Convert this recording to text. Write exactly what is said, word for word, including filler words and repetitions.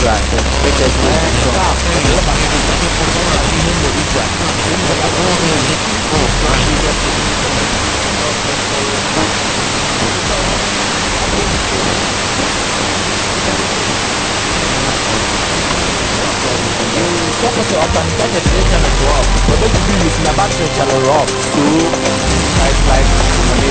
Right. Make there's no control. Focus your organization situation as well. But basically, it's in a battle channel rock. So, like, like, I mean,